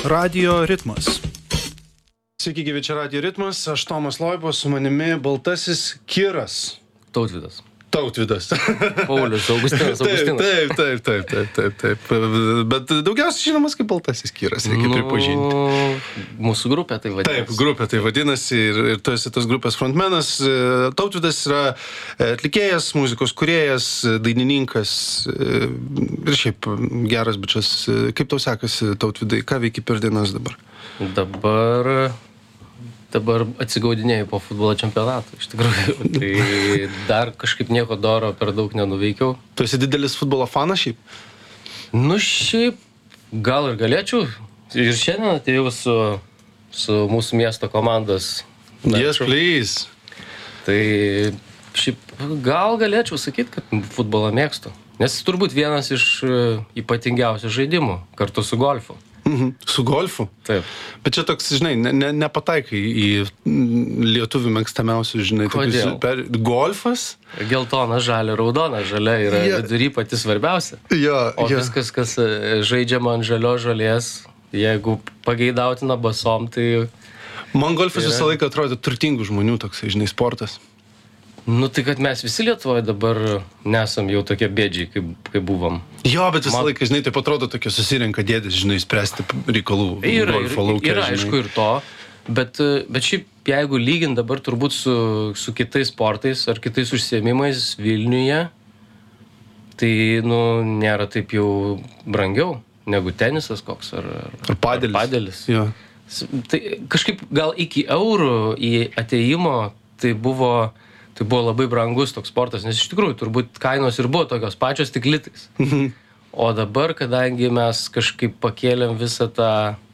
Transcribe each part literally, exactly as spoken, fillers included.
Radijo ritmas. Sveiki, gyvi, čia Radijo ritmas, aš Tomas Loibas, su manimi baltasis Kiras. Tautvydas. Tautvydas. Paulius, Augustinas, Augustinas. Taip, taip, taip, taip, taip, taip. Bet daugiausiai žinomas kaip baltasis Kiras, reikia nu, pripažinti. Mūsų grupė tai vadinasi. Taip, grupė tai vadinasi ir, ir tu esi tos grupės frontmenas. Tautvydas yra atlikėjas, muzikos kūrėjas, dainininkas ir šiaip geras bičias. Kaip tau sekasi, Tautvydai, ką veiki per dienas dabar? Dabar... Dabar atsigaudinėjau po futbolo čempionato, iš tikrųjų. Tai dar kažkaip nieko doro per daug nenuveikiau. Tu esi didelis futbolo fanas šiaip? Nu šiaip, gal ir galėčiau. Ir šiandien atėjau su, su mūsų miesto komandos. Yes, please. Tai šiaip gal galėčiau sakyti, kad futbolą mėgstu. Nes turbūt vienas iš ypatingiausių žaidimų kartu su golfu. Mhm. Su golfu? Taip. Bet čia toks, žinai, ne, ne, nepataikai į lietuvių mėgstamiausių, žinai, Kodėl? Per... Golfas? Geltona, žalia, raudona, žalia yra ja. Vidury pati svarbiausia. Ja, o ja. viskas, kas žaidžiama ant žalio žolės, jeigu pageidautina basom, tai... Man golfas yra... visą laiką atrodė turtingų žmonių toks, žinai, sportas. Nu, tai kad mes visi Lietuvoje dabar nesam jau tokie bėdžiai, kaip, kaip buvom. Jo, bet visą Man... laiką, žinai, taip atrodo tokie susirenka dėdės, žinai, spręsti reikalų yra, golfo lauke. Yra, žinai. aišku, ir to, bet, bet šiaip, jeigu lygint dabar turbūt su, su kitais sportais ar kitais užsiėmimais Vilniuje, tai, nu, nėra taip jau brangiau negu tenisas koks ar, ar padelis. Ar padelis. Jo. Tai kažkaip gal iki eurų į atėjimo tai buvo... Tai buvo labai brangus toks sportas, nes iš tikrųjų turbūt kainos ir buvo tokios pačios, tik litais. Mhm. O dabar, kadangi mes kažkaip pakėlėm visą tą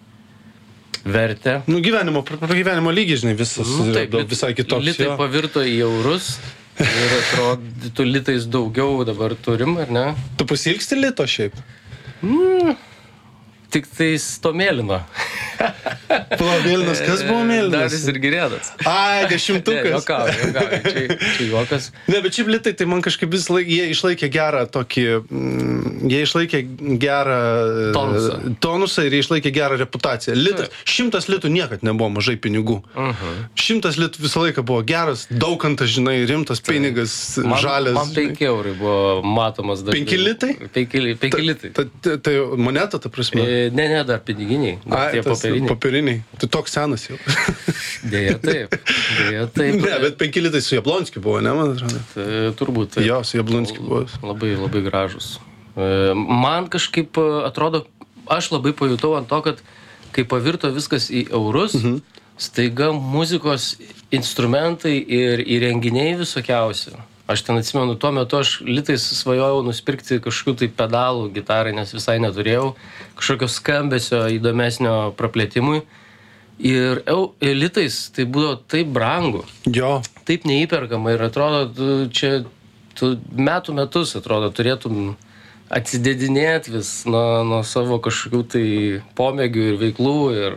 vertę... Nu, gyvenimo, gyvenimo lygį, žinai, visas, nu, taip, lit, visai kitoks. Litai jo. pavirto į eurus ir atrodytų litais daugiau dabar turim, ar ne? Tu pasilgsti lito šiaip? Mm, tik tais to mėlyno. Buvo mėlynas, kas buvo mėlynas? Daris ir Girėdas. Ai, dešimtukas. Ne, jokau, jokau, čia, čia juokas. Ne, bet šiaip litai, tai man kažkaip vis laik, jie išlaikė gerą tokį, mm, jie išlaikė gerą tonusą. tonusą ir jie išlaikė gerą reputaciją. Litas, šimtas litų niekad nebuvo mažai pinigų. Uh-huh. Šimtas litų visą laiką buvo geras, daukantas, žinai, rimtas pinigas, man, žalias. Man penki eurai buvo matomas dažnai. Penki litai? Penki, penki litai. Tai ta, ta, ta moneta, ta prasme? E, ne, ne, dar piniginiai. Dar Ai, tie tas papiriniai. papiriniai. Tai toks senas jau. Dėja taip. Dėja taip. Ne, bet penki litai su Jablonskiu buvo, ne, man atrodo? Tai, turbūt taip. Jo, su Jablonskiu buvo. Labai, labai gražus. Man kažkaip atrodo, aš labai pajutau ant to, kad kai pavirto viskas į eurus, mhm. staiga muzikos instrumentai ir įrenginiai visokiausi. Aš ten atsimenu, tuo metu aš litais svajojau nusipirkti kažkokių tai pedalų gitarai, nes visai neturėjau kažkokio skambesio įdomesnio praplėtimui. Ir, ir litais tai buvo taip brangu, jo. Taip neįperkama ir atrodo, tu čia tu metų metus atrodo turėtum atsidėdinėti vis nuo, nuo savo kažkokių tai pomėgių ir veiklų ir...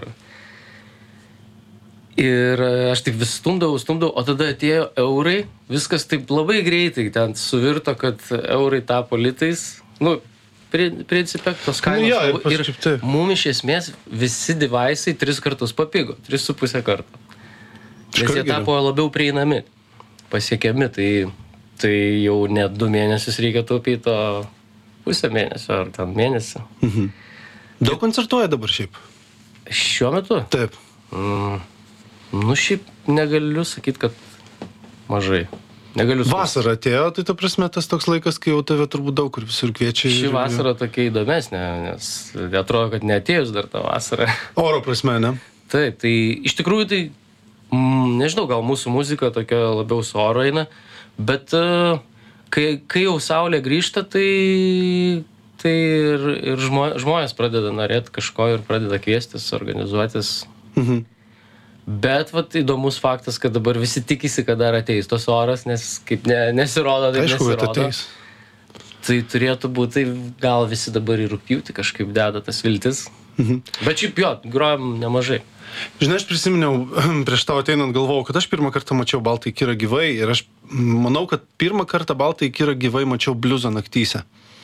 Ir aš taip vis stumdavau, stumdavau, o tada atėjo eurai, viskas taip labai greitai ten suvirto, kad eurai tapo litais. Nu, principe, tos kainos. Nu, jo, ir, ir paskip, mum iš esmės visi devaisai tris kartus papigo, tris su pusę karto. Nes jie tapo labiau prieinami, pasiekiami, tai, tai jau net du mėnesius reikia taupyti, o pusę mėnesio ar ten mėnesį. Mhm. Daug koncertuoja dabar šiaip? Šiuo metu? Taip. Mm. Nu, šiaip negaliu sakyti, kad mažai. Negaliu sakyti. Vasara atėjo, tai ta prasme tas toks laikas, kai jau tave turbūt daug kur visur kviečia. Ši ir... vasara tokia įdomesnė, nes atrodo, kad neatėjus dar tą vasarą. Oro prasme, ne? Taip, tai iš tikrųjų tai, mm, nežinau, gal mūsų muzika tokia labiau su oro eina, bet uh, kai, kai jau saulė grįžta, tai, tai ir, ir žmo, žmonės pradeda norėti kažko ir pradeda kviestis, organizuotis. Mhm. Bet vat įdomus faktas, kad dabar visi tikisi, kad dar ateis tos oras, nes kaip ne, nesirodo, taip Aišku, nesirodo. ateis. Tai turėtų būti, tai gal visi dabar į rugpjūtį kažkaip deda tas viltis. Mhm. Bet šiaip jo, grojam nemažai. Žinai, aš prisiminiau, prieš tavo ateinant galvojau, kad aš pirmą kartą mačiau Baltąjį Kirą gyvai ir aš manau, kad pirmą kartą Baltąjį Kirą gyvai mačiau bliuzo naktyse.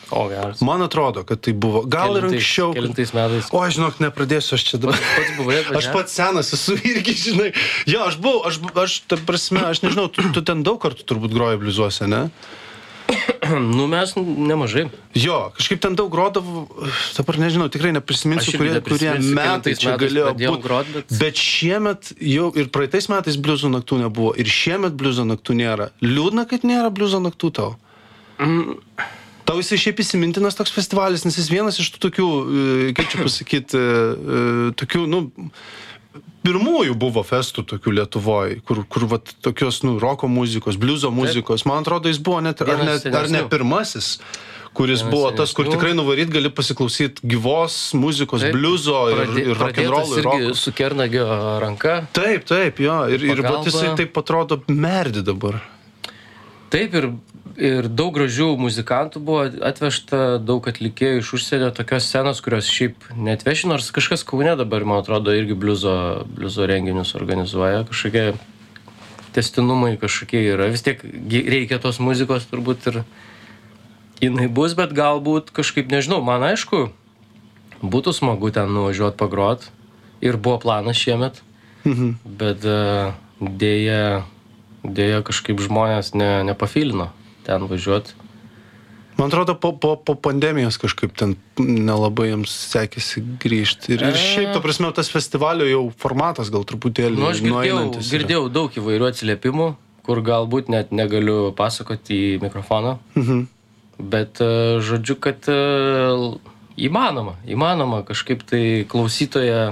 O, geras. Man atrodo, kad tai buvo. Gal ir Kelintais- anksčiau. kelintais metais. O, žinok, nepradėsiu, aš čia dabar. Pats buvai atvažiavęs? Aš pats senas esu irgi, žinai. Jo, aš buvau, aš, bu- aš ta prasme, aš nežinau, tu, tu ten daug kartų turbūt groji bliuzuose, ne? Nu, mes nemažai. Jo, kažkaip ten daug grodavau, dabar nežinau, tikrai neprisiminsiu, Aš irgi kurie, kurie neprisiminsiu, metai kelintais čia metais galėjo pradėjom būti. grot, bet- Bet šiemet jau ir praeitais metais bliuzo naktų nebuvo, ir šiemet bliuzo naktų nėra. Liūdna, kad nėra bliuzo naktų tau. Mm. Tau jisai šiaip įsimintinas toks festivalis, nes jis vienas iš tų tokių, e, kaip čia pasakyti, tokių, nu, pirmųjų buvo festų tokių Lietuvoje, kur, kur vat, tokios, nu, roko muzikos, bliuzo muzikos. Man atrodo, jis buvo net, ar ne, Vienas ar ne senesnių. pirmasis, kuris Vienas buvo tas, kur senesnių. tikrai nuvaryt gali pasiklausyti gyvos muzikos, Taip, bliuzo ir, pradė- ir rock'n'roll, pradėtas ir irgi roko. su Kernagio ranka. Taip, taip, jo. Ir, ir vat Pagalba. jisai taip atrodo merdi dabar. Taip, ir, ir daug gražių muzikantų buvo atvežta, daug atlikėjų iš užsienio, tokios scenos, kurios šiaip netveši, nors kažkas Kaune dabar, man atrodo, irgi bliuzo, bliuzo renginius organizuoja, kažkokie testinumai kažkokie yra, vis tiek gi- reikia tos muzikos turbūt ir jinai bus, bet galbūt kažkaip, nežinau, man aišku, būtų smagu ten nuvažiuoti pagrot ir buvo planas šiemet, Mhm. bet e, dėja, dėja kažkaip žmonės ne, nepafilino ten važiuoti. Man atrodo, po, po, po pandemijos kažkaip ten nelabai jiems sekėsi grįžti. Ir, ir E. šiaip, ta prasme, tas festivalio jau formatas gal truputėlį Nu, aš girdėjau, nueinantis yra. girdėjau daug įvairių atsiliepimų, kur galbūt net negaliu pasakoti į mikrofoną, Mhm. bet e, žodžiu, kad e, įmanoma, įmanoma kažkaip tai klausytoje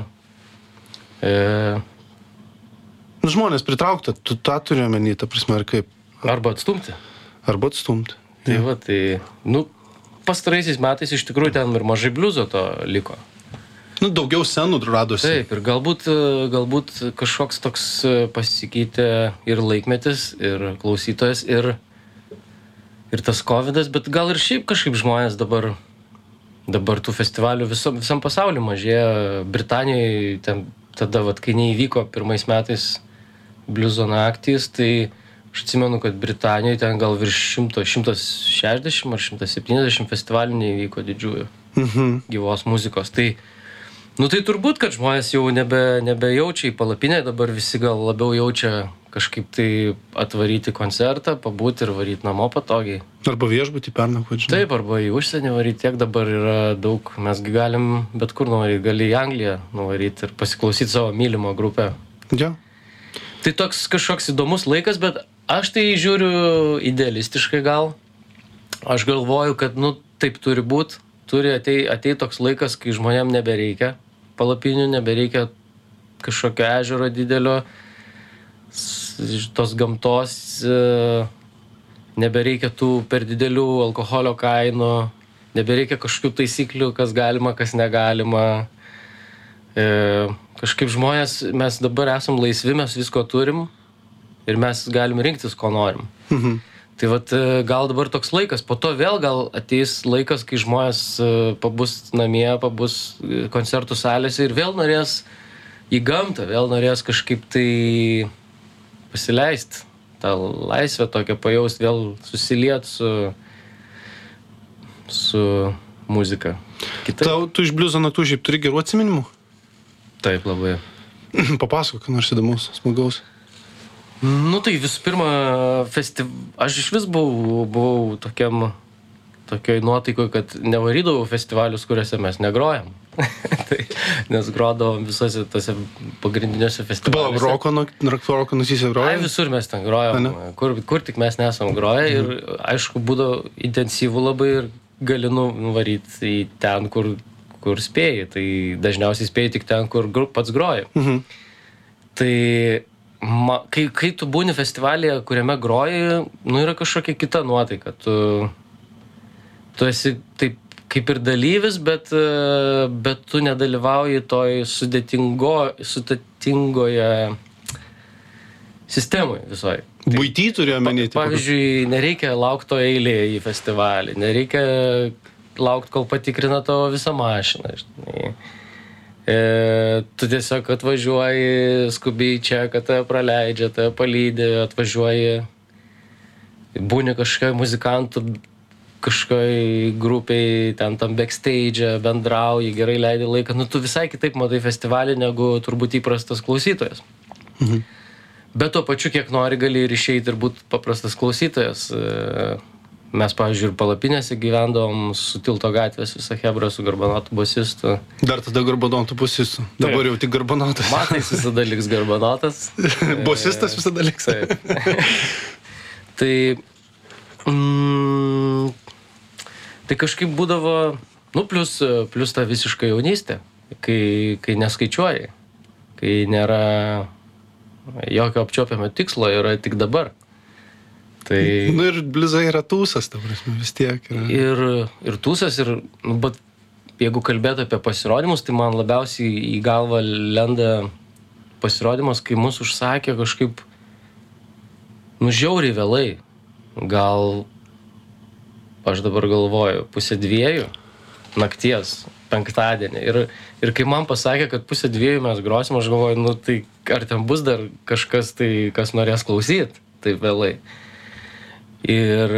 e, Nu, žmonės pritraukta, tu tą turi omeny, ta prasme, ar kaip, arba atstumti. arba atstumti. Tai va, tai, nu, pastaraisiais metais iš tikrųjų ten ir mažai bliuzo to liko. Nu, daugiau scenų radosi. Taip, ir galbūt, e, galbūt kažkoks toks e, pasikeitė ir laikmetis, ir klausytojas, ir, ir tas kovidas, bet gal ir šiaip kažkaip žmonės dabar, dabar tų festivalių visam, visam pasauliu mažėja. Britanijoje ten tada, vat, kai neįvyko pirmais metais bliuzo naktys, tai aš atsimenu, kad Britanijoje ten gal virš šimto, šimtas šešiasdešimt ar šimtas septyniasdešimt festivalių neįvyko didžiųjų Mhm. gyvos muzikos. Tai, nu tai turbūt, kad žmonės jau nebe, nebejaučia į palapinę, dabar visi gal labiau jaučia kažkaip tai atvaryti koncertą, pabūti ir varyti namo patogiai. Arba viešbutį pernakvoti, žinai. Taip, arba į užsienį varyti, tiek dabar yra daug, mesgi galim bet kur nuvaryti, gali į Angliją nuvaryti ir pasiklausyti savo mylimo grupę. Ja. Tai toks kažkoks įdomus laikas, bet aš tai žiūriu idealistiškai gal. Aš galvoju, kad, nu, taip turi būti. Turi atei, atei toks laikas, kai žmonėm nebereikia palapinių, nebereikia kažkokio ežero didelio, s- tos gamtos, e, nebereikia tų per didelių alkoholio kainų, nebereikia kažkokių taisyklių, kas galima, kas negalima. E, kažkaip žmonės, mes dabar esam laisvi, mes visko turim ir mes galim rinktis, ko norim. Mhm. Tai vat e, gal dabar toks laikas, po to vėl gal ateis laikas, kai žmonės e, pabus namie, pabus e, koncertų salėse ir vėl norės į gamtą, vėl norės kažkaip tai pasileisti, tą laisvę tokią pajausti, vėl susiliet su, su muzika. Kitaip. Tau, tu iš bliuzo naktų šiaip turi gerų atsiminimų? Taip labai. Papasakok, ką nors įdomus, smagaus. Nu tai visų pirma, festiv... aš iš vis buvau, buvau tokiam, tokioj nuotaikoje, kad nevarydavau festivalius, kuriuose mes negrojam. Tai, nes grodavom visose tose pagrindiniuose Buvo festivaliuose. roko, roko nusisė Ai, groja? visur mes ten grojom, Ane? kur, kur tik mes nesam groję ir aišku, būdavo intensyvų labai ir gali nu- nuvaryti į ten, kur, kur spėjai. Tai dažniausiai spėjai tik ten, kur gru- pats groji. Mhm. Tai ma, kai, kai tu būni festivalyje, kuriame groji, nu yra kažkokia kita nuotaika. Tu, tu esi taip kaip ir dalyvis, bet, e, bet tu nedalyvauji toj sudėtingo, sudėtingoje sistemoje visoje. Buity turėjo menyti. Pavyzdžiui, nereikia laukti to eilėje į festivalį, nereikia laukti, kol patikrina tavo visą mašiną. Žinai. E, tu tiesiog atvažiuoji, skubiai čia, kad tave praleidžia, tave palydė, atvažiuoji, būni kažkokia muzikantų kažkai grupiai, ten tam backstage, bendrauji, gerai leidi laiką, nu tu visai kitaip matai festivalį, negu turbūt įprastas klausytojas. Mhm. Bet tuo pačiu, kiek nori, gali ir išeiti ir būti paprastas klausytojas. Mes, pavyzdžiui, ir palapinėse gyvendavom su Tilto gatvės visą hebrą, su Garbanotu bosistu. Dar tada Garbanotu bosistu. Dabar jau tik Garbanotas. Matais visada liks Garbanotas. Bosistas visada liks. Taip. Tai... Mm, tai kažkaip būdavo, nu, plus, plus ta visiška jaunystė, kai, kai neskaičiuoji, kai nėra jokio apčiopiamo tikslo, yra tik dabar. Tai... Nu ir bliuzai yra tūsas, ta prasme, vis tiek yra. Ir, ir tūsas, ir, nu, bet jeigu kalbėtų apie pasirodymus, tai man labiausiai į galvą lenda pasirodymas, kai mus užsakė kažkaip, nu, žiauriai vėlai. Gal, aš dabar galvoju, pusė dviejų nakties, penktadienį. Ir, ir kai man pasakė, kad pusė dviejų mes grosim, aš galvoju, nu tai ar ten bus dar kažkas, tai, kas norės klausyti taip vėlai. Ir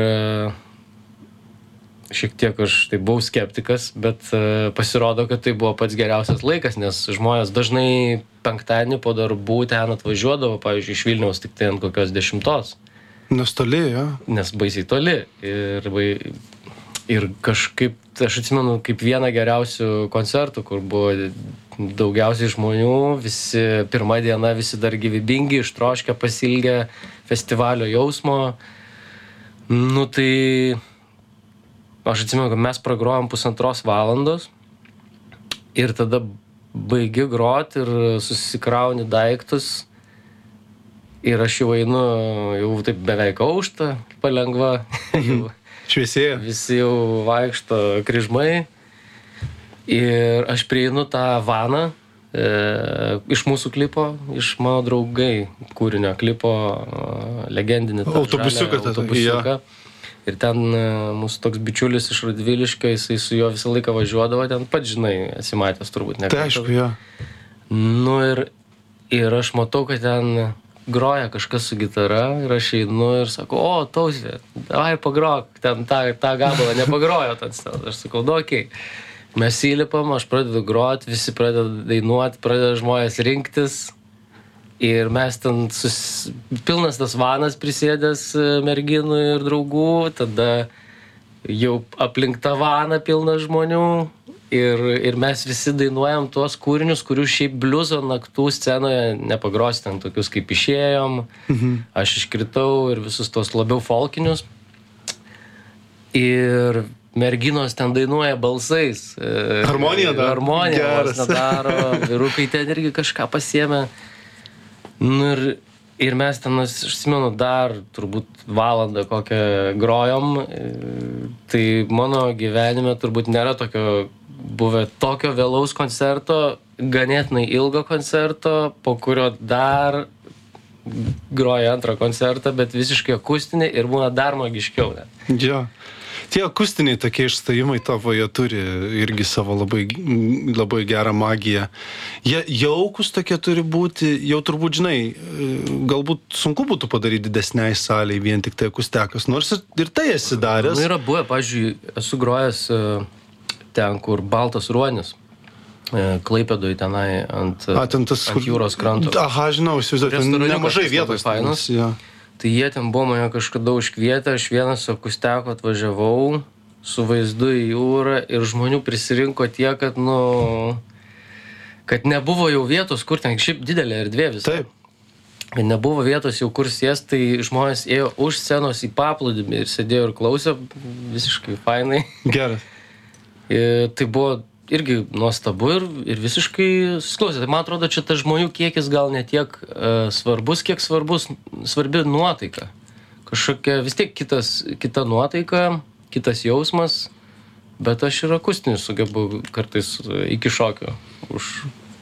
šiek tiek aš tai buvau skeptikas, bet pasirodo, kad tai buvo pats geriausias laikas, nes žmonės dažnai penktadienį po darbų ten atvažiuodavo, pavyzdžiui, iš Vilniaus tik tai ant kokios dešimtos. Nes toli, jo. Nes baisiai toli. Ir, ir kažkaip, aš atsimenu, kaip vieną geriausių koncertų, kur buvo daugiausiai žmonių, visi, pirmą dieną visi dar gyvybingi, ištroškę, pasilgę festivalio jausmo. Nu tai, aš atsimenu, kad mes pragrojom pusantros valandos ir tada baigi grot ir susikrauni daiktus. Ir aš jau einu, jau taip beveik aušta, palengva. Šviesėja. Visi jau vaikšto kryžmai. Ir aš prieinu tą vaną e, iš mūsų klipo, iš mano draugai kūrinio klipo, e, legendinį autobusiuką. autobusiuką. Ir ten e, mūsų toks bičiulis iš Radviliškio, jisai su juo visą laiką važiuodavo, ten pat, žinai, esimatęs turbūt. Tai aišku, jo. Nu ir, ir aš matau, kad ten groja kažkas su gitara ir aš einu ir sakau, o, Tausė, davai pagrok, ten tą, tą gabalą nepagrojo ten stel. Aš sakau, nu, okei. Okay. Mes įlipam, aš pradedu grot, visi pradeda dainuoti, pradeda žmonės rinktis ir mes ten sus... pilnas tas vanas prisėdęs merginų ir draugų, tada jau aplink tą vaną pilna žmonių ir, ir mes visi dainuojam tuos kūrinius, kurių šiaip bliuzo naktų scenoje nepagrosi, ten tokius kaip Išėjom, mhm. Aš iškritau ir visus tos labiau folkinius. Ir merginos ten dainuoja balsais. Harmonija dar. Harmonija vos nedaro. Vyrukai ten irgi kažką pasiėmė. Nu ir, ir mes ten, aš atsimenu, dar turbūt valandą kokią grojom. Tai mano gyvenime turbūt nėra tokio buvę tokio vėlaus koncerto, ganėtinai ilgo koncerto, po kurio dar groja antrą koncertą, bet visiškai akustinį ir būna dar magiškiau. Ne? Jo. Tie akustiniai tokie išstojimai tavo, jie turi irgi savo labai, labai gerą magiją. Jie jaukus tokie turi būti, jau turbūt, žinai, galbūt sunku būtų padaryti didesniai saliai vien tik tai akustekas, nors ir tai esi daręs. Nu, yra buvę, pavyzdžiui, esu grojęs ten, kur Baltas ruonis, Klaipėdoj tenai ant, A, ten tas, ant jūros kranto. Aha, žinau, įsivaizduoju, nemažai vietos. Fainas. Ja. Tai jie ten buvo mane kažkada užkvietę, aš vienas su akusteko atvažiavau su vaizdu į jūrą ir žmonių prisirinko tiek, kad, nu, kad nebuvo jau vietos, kur ten šiaip didelė erdvė visai. Taip. Kad nebuvo vietos jau kur sėst, tai žmonės ėjo už scenos į paplūdimį ir sėdėjo ir klausė visiškai fainai. Geras. Ir tai buvo irgi nuostabu ir, ir visiškai susiklausė. Tai man atrodo, čia tas žmonių kiekis gal ne tiek uh, svarbus, kiek svarbus, svarbi nuotaika. Kažkokia vis tiek kitas, kita nuotaika, kitas jausmas, bet aš ir akustinius sugebu kartais iki šokio už,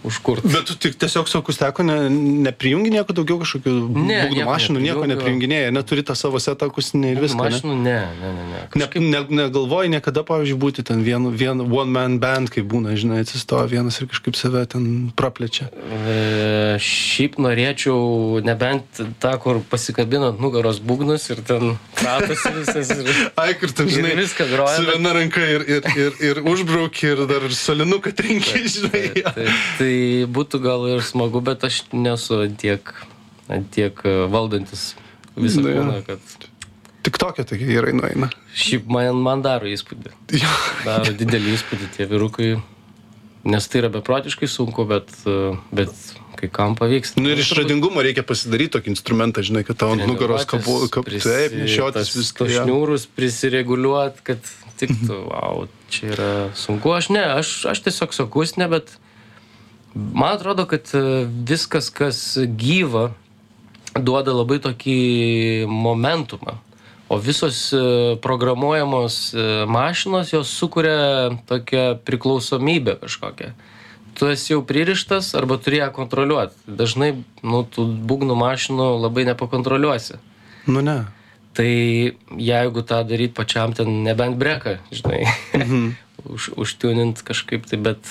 užkurt. Bet tu tik tiesiog su akusteko ne, neprijungi nieko daugiau kažkokių Ne, būgnų nieko mašinų, nieko neprijungiu. neprijunginėja, neturi tą savo setą akustinį ir viską, ne? Mašinų, ne, ne, ne, ne. Ne, Kažkaip, ne, negalvoji niekada, pavyzdžiui, būti ten vien, vien one man band, kaip būna, žinai, atsistoja vienas ir kažkaip save ten praplečia. e, šiaip norėčiau nebent tą, kur pasikabinant nugaros būgnus ir ten kratosi visas ir, Ai, kur tam, žinai, ir viską groja. su viena ranka ir, ir, ir, ir užbrauki ir dar solinuką trinki, žinai. Tai, tai, tai būtų gal ir smagu, bet aš nesu ant tiek, ant tiek e, valdantis visą Na, jo. kūną, kad Tik tokia tokia gerai nueina. šiaip man, man daro įspūdį. Jo. Daro didelį įspūdį tie vyrukai, nes tai yra beprotiškai sunku, bet, e, bet kai kam pavyksta. Nu ir išradingumo reikia pasidaryti tokį instrumentą, žinai, kad tau ant nugaros kabu, kap, taip, nešiotis viską. Tos jo. šniūrus prisireguliuot, kad tiktų, wow, čia yra sunku. Aš ne, aš, aš tiesiog su akustinė, bet man atrodo, kad e, viskas, kas gyva, duoda labai tokį momentumą. O visos e, programuojamos e, mašinos, jos sukuria tokią priklausomybę kažkokią. Tu esi jau pririštas arba turi ją kontroliuoti. Dažnai, nu, tų būgnų mašinų labai nepakontroliuosi. Nu ne. Tai jeigu tą daryt pačiam, ten nebent breką, žinai, Mhm. už, užtiunint kažkaip tai, bet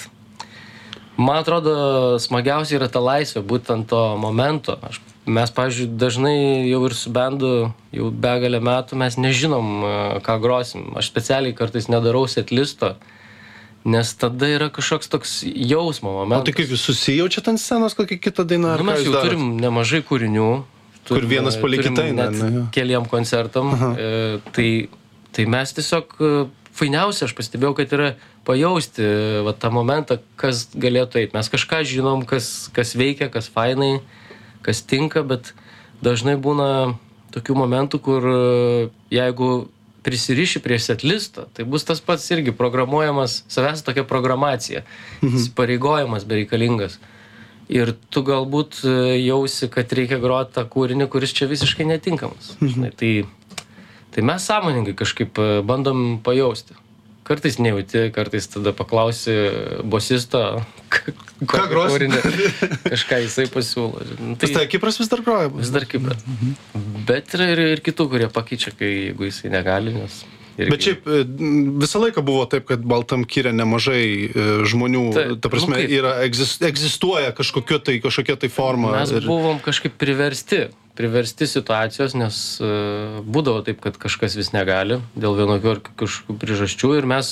man atrodo, smagiausia yra ta laisvė, būtent to momento. Aš, mes, pavyzdžiui, dažnai jau ir su bendu, jau begalę metų mes nežinom, e, ką grosim. Aš specialiai kartais nedarau setlisto, nes tada yra kažkoks toks jausmo O momentas. tai kaip jūs susijaučiat ant scenos kokią kitą dainą? ar Nu, ką mes jūs jau darot? turim nemažai kūrinių. Kur vienas palei turim kitą eina, net ne, jo. keliem koncertam. E, tai, tai mes tiesiog, e, fainiausia, aš pastebėjau, kad yra pajausti e, va, tą momentą, kas galėtų eiti. Mes kažką žinom, kas, kas veikia, kas fainai, kas tinka, bet dažnai būna tokių momentų, kur e, jeigu prisiriši prie setlisto, tai bus tas pats irgi programuojamas, savęs tokia programacija, įsipareigojimas bereikalingas. Ir tu galbūt e, jausi, kad reikia groti tą kūrinį, kuris čia visiškai netinkamas. Žinai, tai, tai mes sąmoningai kažkaip e, bandom pajausti. Kartais nejauti, kartais tada paklausi bosisto, k- kokį gros? kūrinį, kažką jisai pasiūlo. Nu, Tas tai Kipras vis dar groja. vis dar Kipras. Bet yra ir, ir kitų, kurie pakeičia, kai, jeigu jisai negali, nes... Irgi. Bet šiaip e, visą laiką buvo taip, kad Baltam Kire nemažai e, žmonių, Taip, ta prasme, nu kaip? yra, egzis, egzistuoja kažkokia tai, kažkokia tai forma. Mes ir, buvom kažkaip priversti, priversti situacijos, nes uh, būdavo taip, kad kažkas vis negali dėl vienokių ar kažkokių priežasčių ir mes,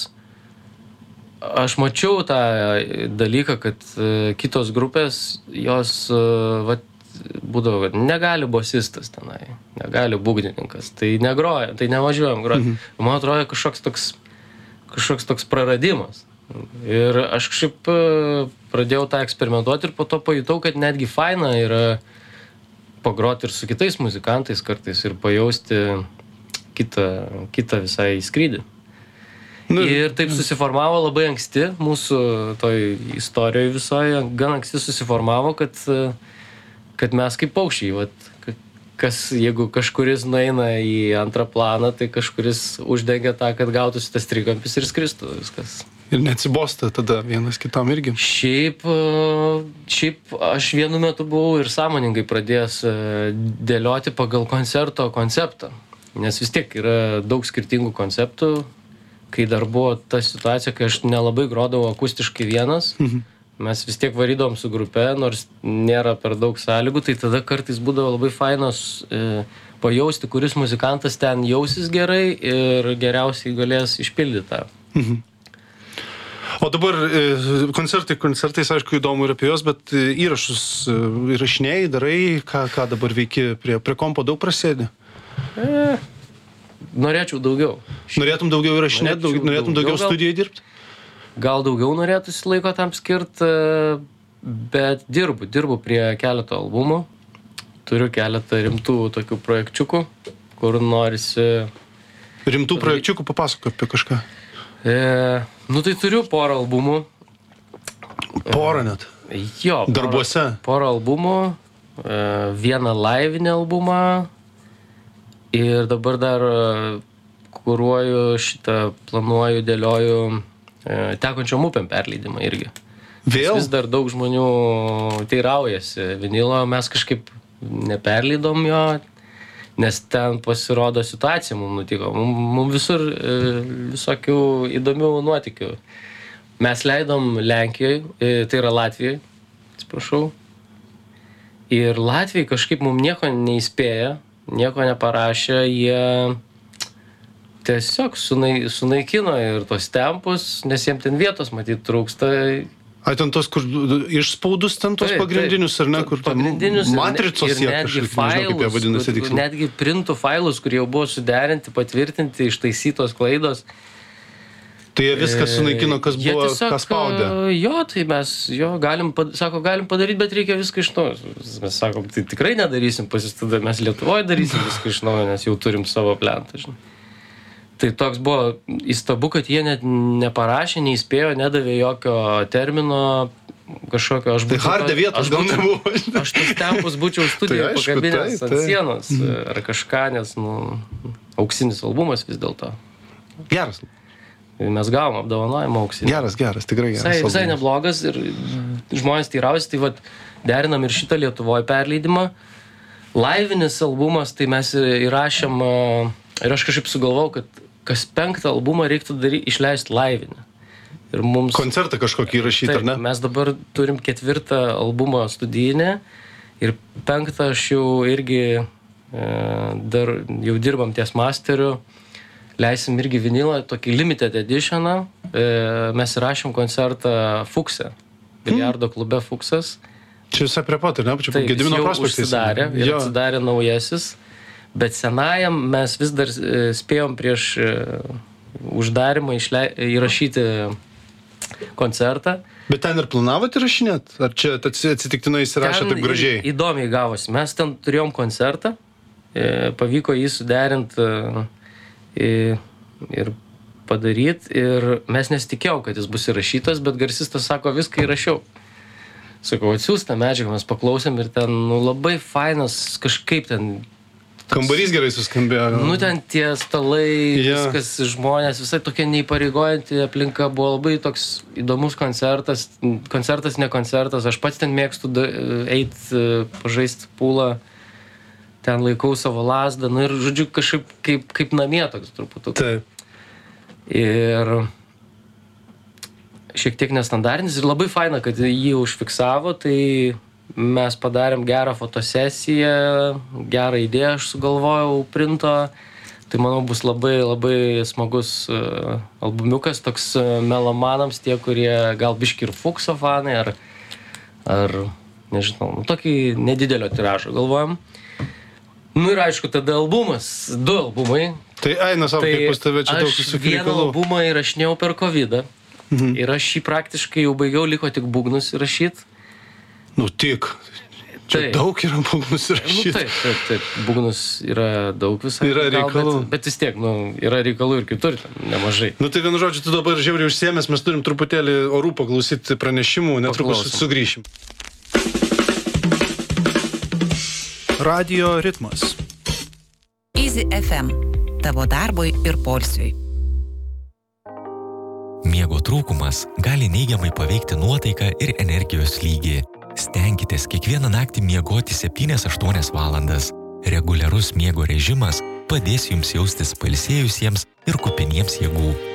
aš mačiau tą dalyką, kad uh, kitos grupės, jos uh, vat, būdavo, kad negali bosistas tenai, negali būgnininkas, tai negroja, tai nevažiuojam groti. Mhm. Man atrodo kažkoks toks, kažkoks toks praradimas. Ir aš kažkaip e, pradėjau tą eksperimentuoti ir po to pajutau, kad netgi faina yra pagroti ir su kitais muzikantais kartais ir pajausti kitą, kitą visai skrydį. Nu, Ir taip susiformavo labai anksti, mūsų toj istorijoje visoje, gan anksti susiformavo, kad, e, kad mes kaip paukščiai, vat, ka- kas, jeigu kažkuris nueina į antrą planą, tai kažkuris uždengia tą, kad gautųsi tas trikampis ir skristų viskas. ir neatsibosta tada vienas kitam irgi. Šiaip, e, šiaip aš vienu metu buvau ir sąmoningai pradėjęs e, dėlioti pagal koncerto konceptą. Nes vis tiek yra daug skirtingų konceptų. Kai dar buvo ta situacija, kai aš nelabai grodavau akustiškai vienas, mes vis tiek varydavom su grupe, nors nėra per daug sąlygų, tai tada kartais būdavo labai fainos e, pajausti, kuris muzikantas ten jausis gerai ir geriausiai galės išpildyti tą. O dabar e, koncertai, koncertais, aišku, įdomu ir apie juos, bet e, įrašus e, įrašinėjai, darai, ką, ką dabar veiki, prie, prie kompo daug prasėdi. E, norėčiau daugiau. Norėtum daugiau įrašinėti, daug, Norėčiau norėtum daugiau daugiau, gal- studijai dirbti? Gal daugiau norėtųsi laiko tam skirti, bet dirbu, dirbu prie keleto albumų. Turiu keletą rimtų tokių projekčiukų, kur norisi... Rimtų projekčiukų papasakok apie kažką. E, nu tai turiu porą albumų. Porą net. Jo, porą, Darbuose. porą albumų, e, vieną livinį albumą ir dabar dar e, kuruoju šitą, planuoju, dėlioju e, tekančiom upėm perleidimą irgi. Vėl? Vis dar daug žmonių teiraujasi vinilo, mes kažkaip neperleidom jo, nes ten pasirodo situacija mums nutiko. Mums visur visokių įdomių nuotykių. Mes leidom Lenkijoje, tai yra Latvijoje, atsiprašau. Ir Latvijai kažkaip mums nieko neįspėja, nieko neparašė, jie tiesiog sunai, sunaikino ir tos tempus, nes jiems ten vietos matyt trūksta. A, ten tos, kur išspaudus ten tos taip, pagrindinius, ar ne, kur ten matricos jie kažkaip, nežinau, kaip jie vadinasi tiksliai. Netgi printų failus, kur jau buvo suderinti, patvirtinti, ištaisytos klaidos. Tai jie viską sunaikino, kas jie buvo, tiesiog, kas spaudė. Jo, tai mes, jo, galim, sako, galim padaryti, bet reikia viską iš naujo. Mes sakom, tai tikrai nedarysim pasistada, mes Lietuvoje darysim viską iš naujo, nes jau turim savo plentą, žinai. Tai toks buvo įstabu, kad jie net neparašė, neįspėjo, nedavė jokio termino kažkokio. Aš tai hardė vietos gal nebuvo. Aš tos tempus būčiau studijoje tai, pakabinęs tai, ant tai. sienos mm. ar kažką, nes nu, auksinis albumas vis dėlto. Geras. Mes gavom apdovanojimą auksinį. Geras, geras, tikrai geras. Visai, visai neblogas ir žmonės teirausi, tai vat, derinam ir šitą Lietuvoje perleidimą. Laivinis albumas, tai mes įrašėm ir aš kažkaip sugalvau, kad kas penktą albumą reiktų dary, išleisti laivinį. Ir mums... Koncertą kažkokį įrašyti, ar ne? Mes dabar turim ketvirtą albumą studijinę ir penktą aš jau irgi e, dar jau dirbam ties masteriu. Leisim irgi vinilą, tokį limited editioną. E, mes įrašėm koncertą Fukse, Biliardo klube Fuksas. Čia visai prie pat, ne? Čia Gedimino prospektas. Taip, jis jau užsidarė ir atsidarė naujasis. Bet senajam mes vis dar spėjom prieš uždarimą išlei, įrašyti koncertą. Bet ten ir planavot įrašinėt? Ar čia atsitiktinai įsirašė taip gražiai? Įdomiai gavosi. Mes ten turėjom koncertą, pavyko jį suderinti ir padaryti. Ir mes nesitikėjom, kad jis bus įrašytas, bet garsistas sako, viską įrašiau. Sakau, atsiųs tą medžiagą, mes paklausėm ir ten nu, labai fainas kažkaip ten... Kambarys gerai suskambėjo. Nu, ten tie stalai, yeah. Viskas, žmonės, visai tokia neįpareigojanti aplinka, buvo labai toks įdomus koncertas, koncertas, ne koncertas, aš pats ten mėgstu eit, pažaisti pūlą, ten laikau savo lazdą, nu ir, žodžiu, kažkaip kaip, kaip namie toks truputį. Taip. Ir šiek tiek nestandartinis ir labai faina, kad jį užfiksavo, tai mes padarėm gerą fotosesiją, gerą idėją aš sugalvojau printo, tai manau bus labai labai smagus uh, albumiukas, toks uh, melomanams, tie, kurie gal biški ir Fukso fanai, ar, ar nežinau, nu, tokį nedidelio tiražo galvojam. Nu ir aišku, tada albumas, du albumai. Tai eina savo, tai kaip pas tave čia daug visokių reikalų. Aš vieną albumą įrašinėjau per kovidą mhm. ir aš jį praktiškai jau baigiau, liko tik būgnus įrašyti. Nu tik, čia taip. Daug yra būgnus įrašyti. Nu, taip, taip, taip, būgnus yra daug visai. Yra reikalų. Bet, bet vis tiek, nu, yra reikalų ir kitur, nemažai. Nu tai vienu žodžiu, tu dabar žiauriai užsiėmęs, mes turim truputėlį orų paklausyti pranešimų, netrukus sugrįšim. Radio ritmas. Easy F M. Tavo darbui ir poilsiui. Miego trūkumas gali neigiamai paveikti nuotaiką ir energijos lygį. Stenkitės kiekvieną naktį miegoti septynias aštuonias valandas. Reguliarus miego režimas padės jums jaustis pailsėjusiems ir kupiniems jėgų.